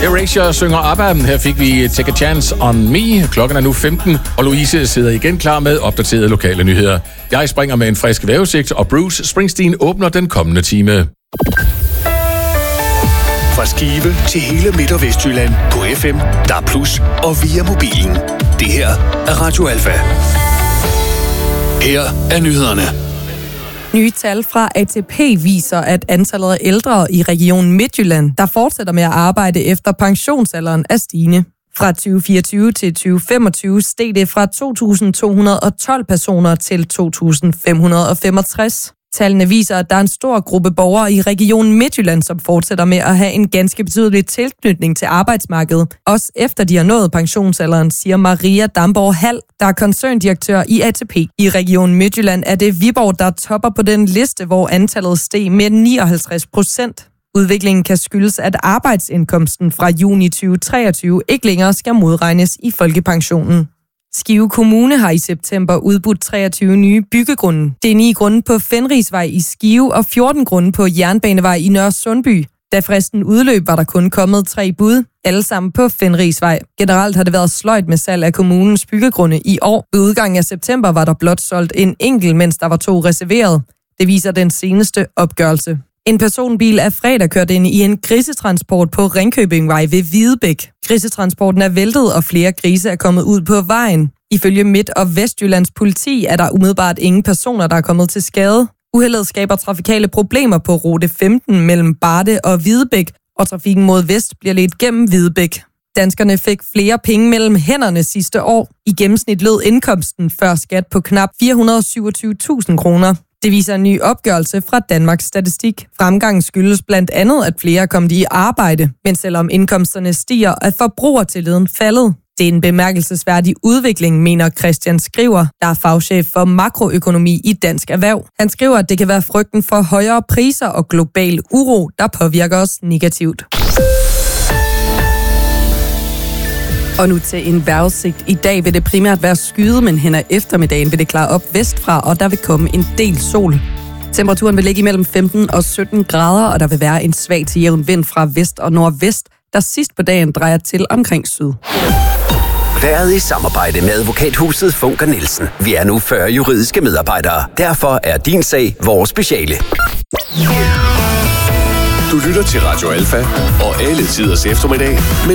Erasure synger ABBA. Her fik vi Take a Chance on Me. Klokken er nu 15, og Louise sidder igen klar med opdaterede lokale nyheder. Jeg springer med en frisk vejrudsigt, og Bruce Springsteen åbner den kommende time. Fra Skive til hele Midt- og Vestjylland på FM, DAB+ og via mobilen. Det her er Radio Alfa. Her er nyhederne. Nye tal fra ATP viser, at antallet af ældre i regionen Midtjylland, der fortsætter med at arbejde efter pensionsalderen, er stigende. Fra 2024 til 2025 steg det fra 2.212 personer til 2.565. Tallene viser, at der er en stor gruppe borgere i regionen Midtjylland, som fortsætter med at have en ganske betydelig tilknytning til arbejdsmarkedet, også efter de har nået pensionsalderen, siger Maria Damborg Hall, der er koncerndirektør i ATP. I regionen Midtjylland er det Viborg, der topper på den liste, hvor antallet steg med 59%. Udviklingen kan skyldes, at arbejdsindkomsten fra juni 2023 ikke længere skal modregnes i folkepensionen. Skive Kommune har i september udbudt 23 nye byggegrunde. Det er 9 grunde på Fenrigsvej i Skive og 14 grunde på Jernbanevej i Nørre Sundby. Da fristen udløb, var der kun kommet 3 bud, alle sammen på Fenrigsvej. Generelt har det været sløjt med salg af kommunens byggegrunde i år. Ved udgangen af september var der blot solgt en enkelt, mens der var 2 reserveret. Det viser den seneste opgørelse. En personbil er fredag kørt ind i en grisetransport på Ringkøbingvej ved Hvidebæk. Grisetransporten er væltet, og flere grise er kommet ud på vejen. Ifølge Midt- og Vestjyllands politi er der umiddelbart ingen personer, der er kommet til skade. Uheldet skaber trafikale problemer på rute 15 mellem Barde og Hvidebæk, og trafikken mod vest bliver ledt gennem Hvidebæk. Danskerne fik flere penge mellem hænderne sidste år. I gennemsnit lød indkomsten før skat på knap 427.000 kroner. Det viser en ny opgørelse fra Danmarks Statistik. Fremgangen skyldes blandt andet, at flere er kommet i arbejde, men selvom indkomsterne stiger, er forbrugertilliden faldet. Det er en bemærkelsesværdig udvikling, mener Christian Skriver, der er fagchef for makroøkonomi i Dansk Erhverv. Han skriver, at det kan være frygten for højere priser og global uro, der påvirker os negativt. Og nu til en vejrudsigt. I dag vil det primært være skyet, men hen ad eftermiddagen vil det klare op vestfra, og der vil komme en del sol. Temperaturen vil ligge imellem 15 og 17 grader, og der vil være en svag til jævn vind fra vest og nordvest, der sidst på dagen drejer til omkring syd. Været i samarbejde med advokathuset Funker Nielsen. Vi er nu 40 juridiske medarbejdere. Derfor er din sag vores speciale. Du lytter til Radio Alfa og alle tiders eftermiddag med